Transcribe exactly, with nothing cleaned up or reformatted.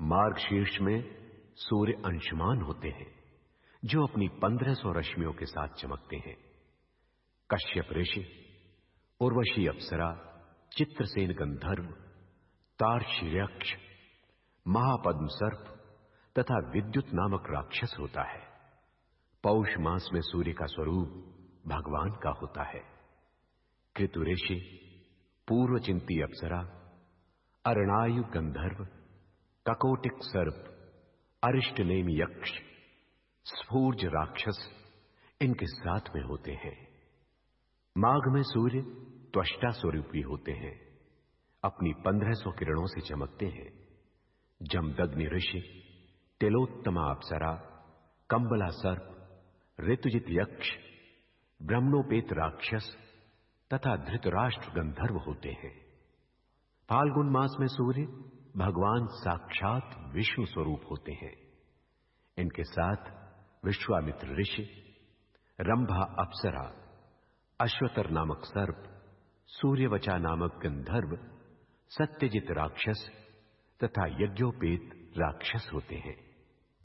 मार्गशीर्ष में सूर्य अंशुमान होते हैं, जो अपनी पंद्रह सौ रश्मियों के साथ चमकते हैं। कश्यप ऋषि, उर्वशी अप्सरा, चित्रसेन गंधर्व, तार्क्ष्ययक्ष, महापद्म सर्प तथा विद्युत नामक राक्षस होता है। पौष मास में सूर्य का स्वरूप भगवान का होता है। कृतु ऋषि, पूर्वचिंती अप्सरा, अरणायु गंधर्व, ककोटिक सर्प, अरिष्टनेमि यक्ष, स्फूर्ज राक्षस इनके साथ में होते हैं। माघ में सूर्य त्वष्टा स्वरूपी होते हैं, अपनी पंद्रह सौ किरणों से चमकते हैं। जमदग्नि ऋषि, तिलोत्तमा अप्सरा, कंबला सर्प, ऋतुजित यक्ष, ब्रह्मोपेत राक्षस तथा धृतराष्ट्र गंधर्व होते हैं। फाल्गुन मास में सूर्य भगवान साक्षात विष्णु स्वरूप होते हैं। इनके साथ विश्वामित्र ऋषि, रंभा अप्सरा, अश्वतर नामक सर्प, सूर्यवचा नामक गंधर्व, सत्यजित राक्षस तथा यज्ञोपेत राक्षस होते हैं।